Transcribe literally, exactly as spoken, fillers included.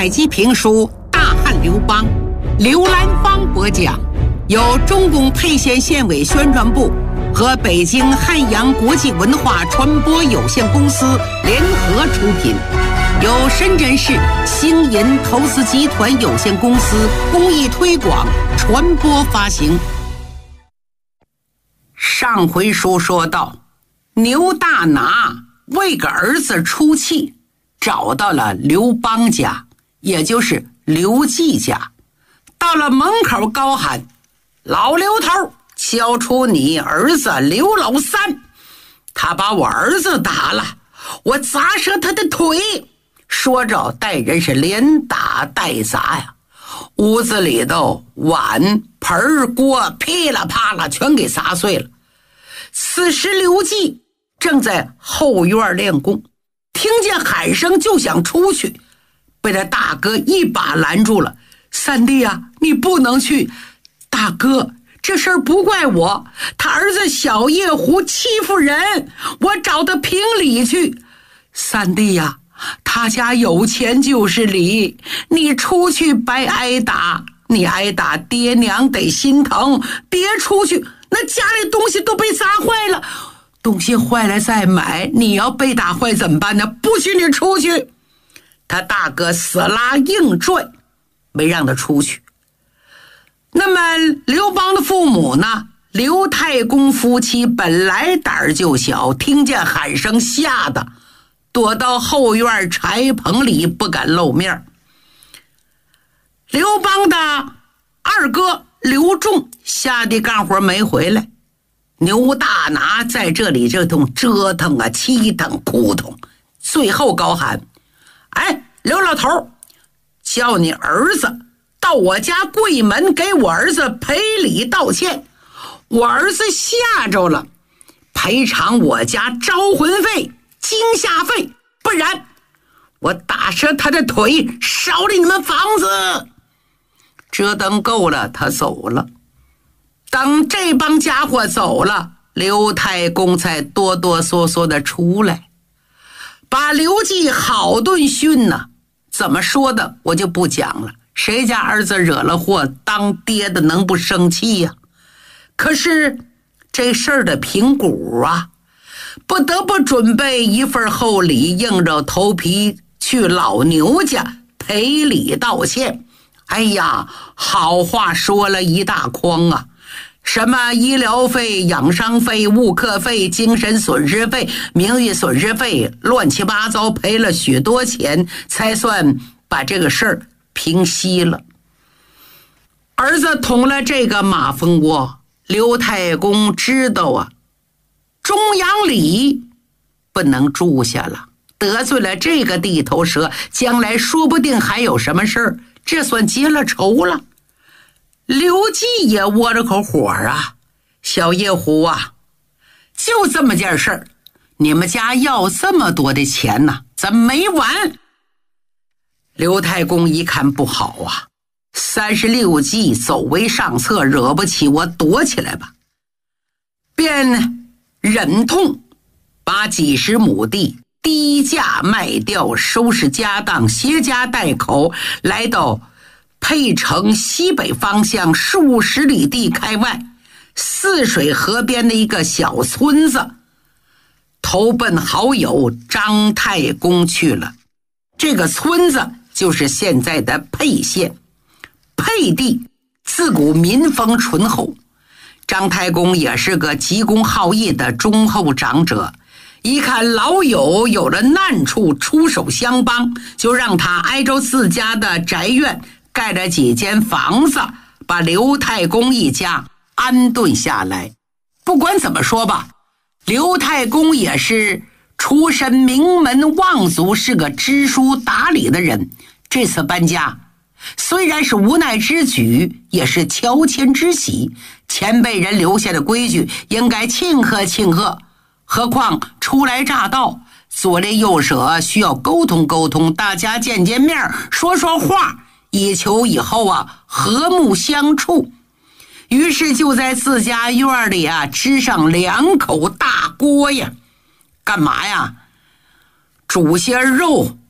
百集评书《大汉刘邦》，刘兰芳播讲，由中共沛县县委宣传部和北京汉阳国际文化传播有限公司联合出品，由深圳市星银投资集团有限公司公益推广传播发行。上回书说到，牛大拿为个儿子出气，找到了刘邦家，也就是刘季家。到了门口高喊：老刘头，交出你儿子刘老三，他把我儿子打了，我砸折他的腿。说着带人是连打带砸呀，屋子里头碗盆锅噼里啪啦全给砸碎了。此时刘季正在后院练功，听见喊声就想出去，被他大哥一把拦住了。三弟啊，你不能去。大哥，这事儿不怪我，他儿子小叶狐欺负人，我找他评理去。三弟呀，他家有钱就是理，你出去白挨打，你挨打爹娘得心疼，别出去，那家里东西都被砸坏了，东西坏了再买，你要被打坏怎么办呢？不许你出去。他大哥死拉硬拽，没让他出去。那么刘邦的父母呢？刘太公夫妻本来胆儿就小，听见喊声吓得躲到后院柴棚里不敢露面。刘邦的二哥刘仲下地干活没回来，牛大拿在这里这通折腾啊，气腾哭腾，最后高喊：哎，刘老头，叫你儿子到我家柜门给我儿子赔礼道歉，我儿子吓着了，赔偿我家招魂费惊吓费，不然我打折他的腿，烧了你们房子。折腾够了，他走了。等这帮家伙走了，刘太公才哆哆嗦嗦的出来，把刘季好顿训呢。怎么说的我就不讲了，谁家儿子惹了祸，当爹的能不生气呀？可是这事儿的评估啊，不得不准备一份厚礼，硬着头皮去老牛家赔礼道歉。哎呀，好话说了一大筐啊，什么医疗费、养伤费、误课费、精神损失费、名誉损失费，乱七八糟赔了许多钱，才算把这个事儿平息了。儿子捅了这个马蜂窝，刘太公知道啊，中阳里不能住下了，得罪了这个地头蛇，将来说不定还有什么事儿，这算结了仇了。刘季也窝着口火啊，小叶狐啊，就这么件事儿，你们家要这么多的钱呢，怎么没完？刘太公一看不好啊，三十六计走为上策，惹不起我躲起来吧，便忍痛把几十亩地低价卖掉，收拾家当，携家带口来到沛城西北方向数十里地开外泗水河边的一个小村子，投奔好友张太公去了。这个村子就是现在的沛县。沛地自古民风淳厚，张太公也是个急公好义的忠厚长者，一看老友有了难处，出手相帮，就让他挨着自家的宅院盖了几间房子，把刘太公一家安顿下来。不管怎么说吧，刘太公也是出身名门望族，是个知书达理的人。这次搬家虽然是无奈之举，也是乔迁之喜，前辈人留下的规矩，应该庆贺庆贺。何况初来乍到，左邻右舍需要沟通沟通，大家见见面，说说话，以求以后啊和睦相处。于是就在自家院里啊支上两口大锅呀。干嘛呀？煮些肉